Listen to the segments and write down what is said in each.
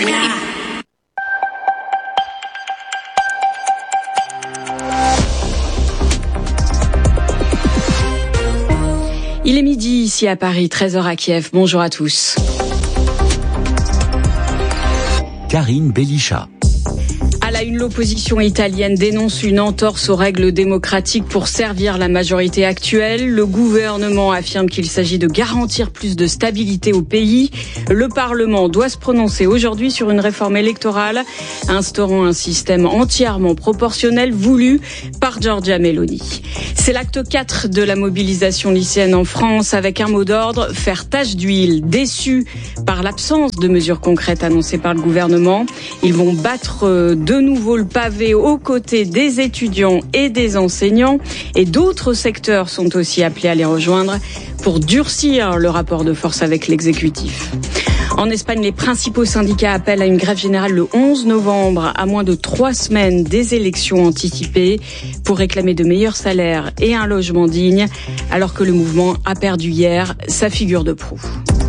Il est midi ici à Paris, 13h à Kiev. Bonjour à tous. Karine Belisha. À la une, l'opposition italienne dénonce une entorse aux règles démocratiques pour servir la majorité actuelle. Le gouvernement affirme qu'il s'agit de garantir plus de stabilité au pays. Le Parlement doit se prononcer aujourd'hui sur une réforme électorale instaurant un système entièrement proportionnel voulu par Giorgia Meloni. C'est l'acte 4 de la mobilisation lycéenne en France avec un mot d'ordre, faire tache d'huile. Déçus par l'absence de mesures concrètes annoncées par le gouvernement, ils vont battre de nouveau le pavé aux côtés des étudiants et des enseignants, et d'autres secteurs sont aussi appelés à les rejoindre pour durcir le rapport de force avec l'exécutif. En Espagne, les principaux syndicats appellent à une grève générale le 11 novembre, à moins de 3 semaines des élections anticipées, pour réclamer de meilleurs salaires et un logement digne, alors que le mouvement a perdu hier sa figure de proue.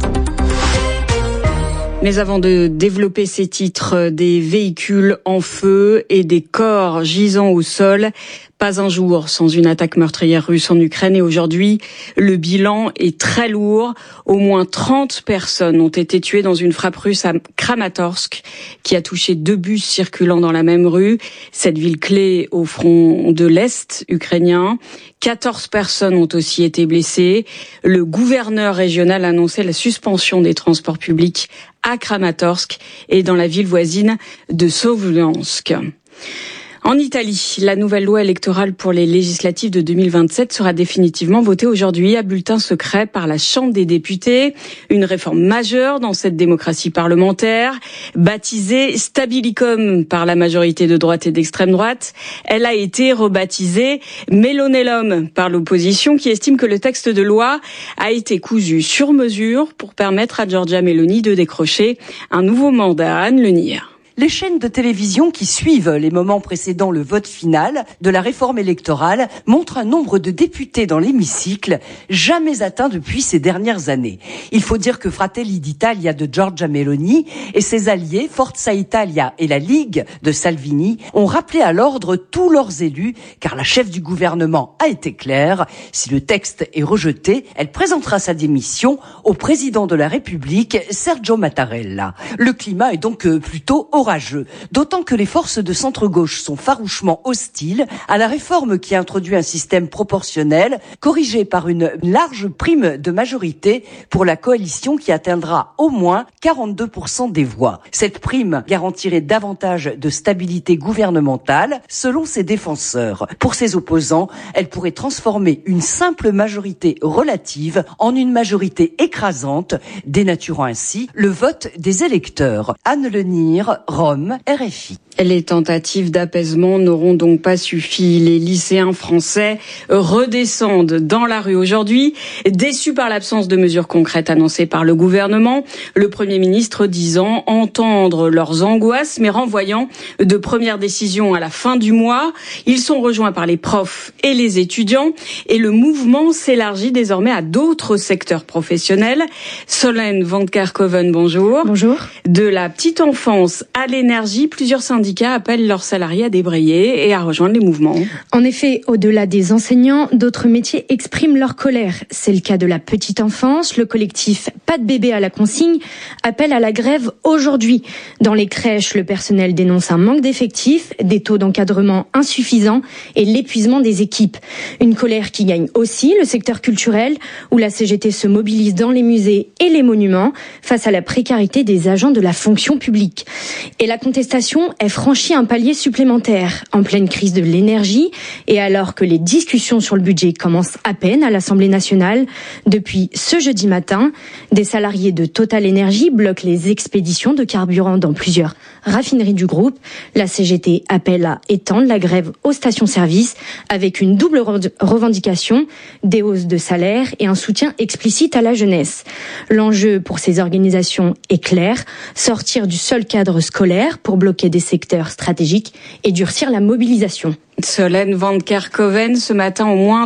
Mais avant de développer ces titres, des véhicules en feu et des corps gisant au sol, pas un jour sans une attaque meurtrière russe en Ukraine. Et aujourd'hui, le bilan est très lourd. Au moins 30 personnes ont été tuées dans une frappe russe à Kramatorsk, qui a touché 2 bus circulant dans la même rue. Cette ville clé au front de l'Est ukrainien. 14 personnes ont aussi été blessées. Le gouverneur régional a annoncé la suspension des transports publics à Kramatorsk et dans la ville voisine de Soviansk. En Italie, la nouvelle loi électorale pour les législatives de 2027 sera définitivement votée aujourd'hui à bulletin secret par la Chambre des députés. Une réforme majeure dans cette démocratie parlementaire, baptisée Stabilicum par la majorité de droite et d'extrême droite. Elle a été rebaptisée Melonellum par l'opposition, qui estime que le texte de loi a été cousu sur mesure pour permettre à Giorgia Meloni de décrocher un nouveau mandat. Anne Lenir. Les chaînes de télévision qui suivent les moments précédant le vote final de la réforme électorale montrent un nombre de députés dans l'hémicycle jamais atteint depuis ces dernières années. Il faut dire que Fratelli d'Italia de Giorgia Meloni et ses alliés Forza Italia et la Ligue de Salvini ont rappelé à l'ordre tous leurs élus, car la chef du gouvernement a été claire. Si le texte est rejeté, elle présentera sa démission au président de la République, Sergio Mattarella. Le climat est donc plutôt orageux, d'autant que les forces de centre-gauche sont farouchement hostiles à la réforme qui introduit un système proportionnel corrigé par une large prime de majorité pour la coalition qui atteindra au moins 42% des voix. Cette prime garantirait davantage de stabilité gouvernementale selon ses défenseurs. Pour ses opposants, elle pourrait transformer une simple majorité relative en une majorité écrasante, dénaturant ainsi le vote des électeurs. Anne Lenir, Rome, RFI. Les tentatives d'apaisement n'auront donc pas suffi. Les lycéens français redescendent dans la rue aujourd'hui, déçus par l'absence de mesures concrètes annoncées par le gouvernement. Le Premier ministre disant entendre leurs angoisses, mais renvoyant de premières décisions à la fin du mois. Ils sont rejoints par les profs et les étudiants, et le mouvement s'élargit désormais à d'autres secteurs professionnels. Solène Van Kerkhoven, bonjour. Bonjour. De la petite enfance à l'énergie, plusieurs syndicats appellent leurs salariés à débrayer et à rejoindre les mouvements. En effet, au-delà des enseignants, d'autres métiers expriment leur colère. C'est le cas de la petite enfance. Le collectif Pas de bébé à la consigne appelle à la grève aujourd'hui. Dans les crèches, le personnel dénonce un manque d'effectifs, des taux d'encadrement insuffisants et l'épuisement des équipes. Une colère qui gagne aussi le secteur culturel, où la CGT se mobilise dans les musées et les monuments face à la précarité des agents de la fonction publique. Et la contestation est franchit un palier supplémentaire en pleine crise de l'énergie et alors que les discussions sur le budget commencent à peine à l'Assemblée nationale. Depuis ce jeudi matin, des salariés de Total Energy bloquent les expéditions de carburant dans plusieurs raffineries du groupe. La CGT appelle à étendre la grève aux stations-service avec une double revendication, des hausses de salaire et un soutien explicite à la jeunesse. L'enjeu pour ces organisations est clair, sortir du seul cadre scolaire pour bloquer des secteurs stratégiques et durcir la mobilisation. Solène Van Kerkhoven, ce matin, au moins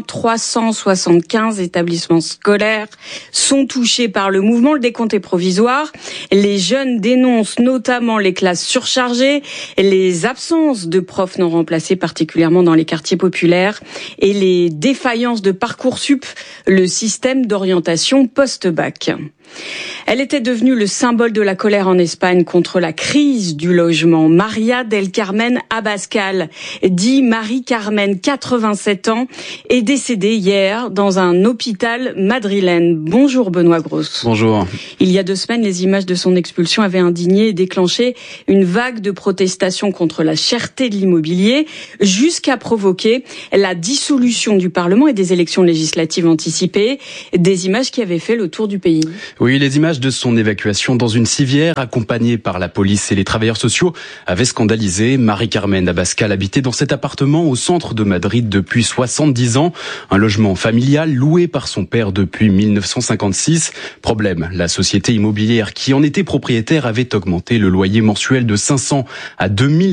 375 établissements scolaires sont touchés par le mouvement. Le décompte est provisoire. Les jeunes dénoncent notamment les classes surchargées, les absences de profs non remplacés, particulièrement dans les quartiers populaires, et les défaillances de Parcoursup, le système d'orientation post-bac. Elle était devenue le symbole de la colère en Espagne contre la crise du logement. Maria del Carmen Abascal, dit Marie-Carmen, 87 ans, est décédée hier dans un hôpital madrilène. Bonjour Benoît Gross. Bonjour. Il y a 2 semaines, les images de son expulsion avaient indigné et déclenché une vague de protestations contre la cherté de l'immobilier, jusqu'à provoquer la dissolution du Parlement et des élections législatives anticipées, des images qui avaient fait le tour du pays. Oui, les images de son évacuation dans une civière, accompagnée par la police et les travailleurs sociaux, avaient scandalisé. Marie-Carmen Abascal habitait dans cet appartement au centre de Madrid depuis 70 ans. Un logement familial loué par son père depuis 1956. Problème, la société immobilière qui en était propriétaire avait augmenté le loyer mensuel de 500 à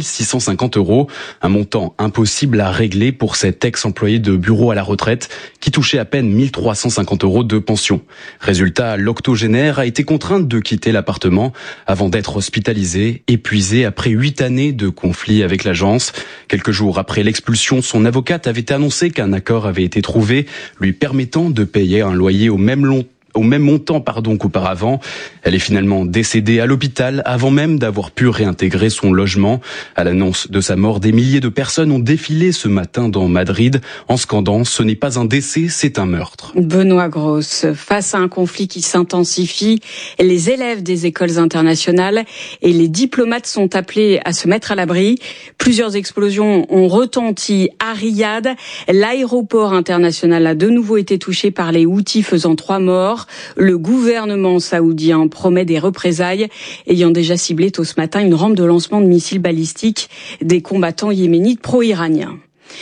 2650 €. Un montant impossible à régler pour cet ex-employé de bureau à la retraite qui touchait à peine 1350 € de pension. Résultat, l'octogénaire a été contrainte de quitter l'appartement avant d'être hospitalisée, épuisée après 8 années de conflit avec l'agence. Quelques jours après l'expulsion, son avocate avait annoncé qu'un accord avait été trouvé, lui permettant de payer un loyer au même montant qu'auparavant. Elle est finalement décédée à l'hôpital avant même d'avoir pu réintégrer son logement. À l'annonce de sa mort, des milliers de personnes ont défilé ce matin dans Madrid en scandant « Ce n'est pas un décès, c'est un meurtre ». Benoît Gross, face à un conflit qui s'intensifie, les élèves des écoles internationales et les diplomates sont appelés à se mettre à l'abri. Plusieurs explosions ont retenti à Riyad. L'aéroport international a de nouveau été touché par les Houthis, faisant 3 morts. Le gouvernement saoudien promet des représailles, ayant déjà ciblé tôt ce matin une rampe de lancement de missiles balistiques des combattants yéménites pro-iraniens.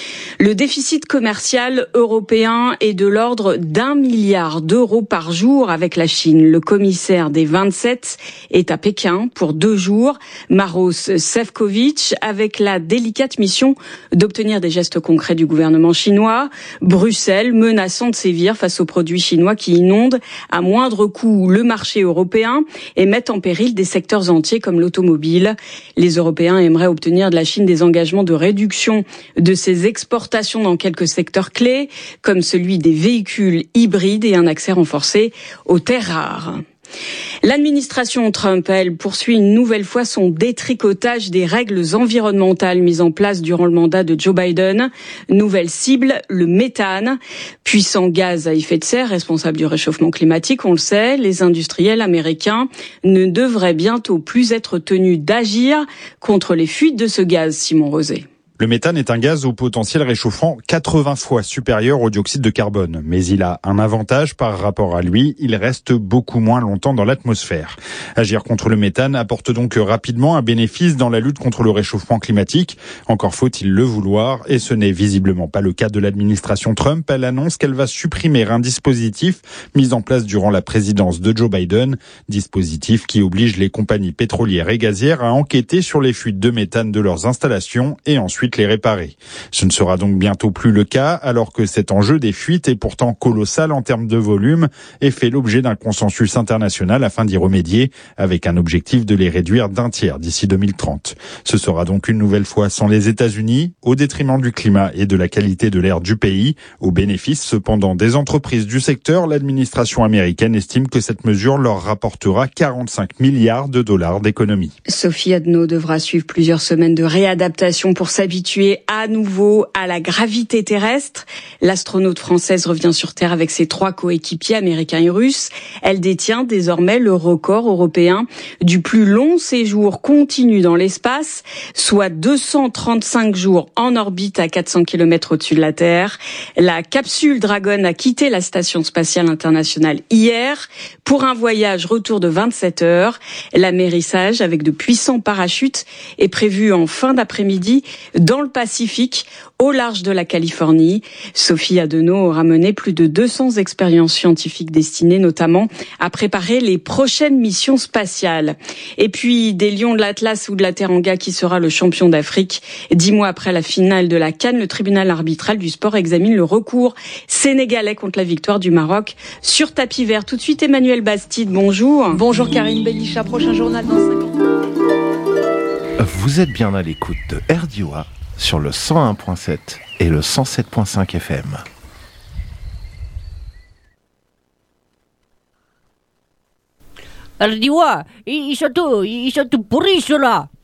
Le déficit commercial européen est de l'ordre d'1 milliard d'euros par jour avec la Chine. Le commissaire des 27 est à Pékin pour 2 jours. Maros Sefcovic, avec la délicate mission d'obtenir des gestes concrets du gouvernement chinois. Bruxelles menaçant de sévir face aux produits chinois qui inondent à moindre coût le marché européen et mettent en péril des secteurs entiers comme l'automobile. Les Européens aimeraient obtenir de la Chine des engagements de réduction de ses exportations dans quelques secteurs clés, comme celui des véhicules hybrides et un accès renforcé aux terres rares. L'administration Trump, elle, poursuit une nouvelle fois son détricotage des règles environnementales mises en place durant le mandat de Joe Biden. Nouvelle cible, le méthane. Puissant gaz à effet de serre, responsable du réchauffement climatique, on le sait, les industriels américains ne devraient bientôt plus être tenus d'agir contre les fuites de ce gaz, Simon Rosé. Le méthane est un gaz au potentiel réchauffant 80 fois supérieur au dioxyde de carbone. Mais il a un avantage par rapport à lui, il reste beaucoup moins longtemps dans l'atmosphère. Agir contre le méthane apporte donc rapidement un bénéfice dans la lutte contre le réchauffement climatique. Encore faut-il le vouloir, et ce n'est visiblement pas le cas de l'administration Trump. Elle annonce qu'elle va supprimer un dispositif mis en place durant la présidence de Joe Biden. Dispositif qui oblige les compagnies pétrolières et gazières à enquêter sur les fuites de méthane de leurs installations et ensuite les réparer. Ce ne sera donc bientôt plus le cas, alors que cet enjeu des fuites est pourtant colossal en termes de volume et fait l'objet d'un consensus international afin d'y remédier, avec un objectif de les réduire d'1 tiers d'ici 2030. Ce sera donc une nouvelle fois sans les États-Unis, au détriment du climat et de la qualité de l'air du pays. Au bénéfice cependant des entreprises du secteur, l'administration américaine estime que cette mesure leur rapportera 45 milliards de dollars d'économies. Sophie Adno devra suivre plusieurs semaines de réadaptation pour s'habituer à nouveau à la gravité terrestre. L'astronaute française revient sur Terre avec ses 3 coéquipiers américains et russes. Elle détient désormais le record européen du plus long séjour continu dans l'espace, soit 235 jours en orbite à 400 km au-dessus de la Terre. La capsule Dragon a quitté la Station spatiale internationale hier pour un voyage retour de 27 heures. L'amérissage avec de puissants parachutes est prévu en fin d'après-midi dans le Pacifique, au large de la Californie. Sophie Adenau aura mené plus de 200 expériences scientifiques destinées notamment à préparer les prochaines missions spatiales. Et puis des lions de l'Atlas ou de la Teranga qui sera le champion d'Afrique. 10 mois après la finale de la CAN, le tribunal arbitral du sport examine le recours sénégalais contre la victoire du Maroc sur tapis vert. Tout de suite, Emmanuel Bastide, bonjour. Bonjour Karine Bellicha, prochain journal dans 5 ans. Vous êtes bien à l'écoute de RDOA sur le 101.7 et le 107.5 FM. RDOA, ils sont tout pourris ceux-là.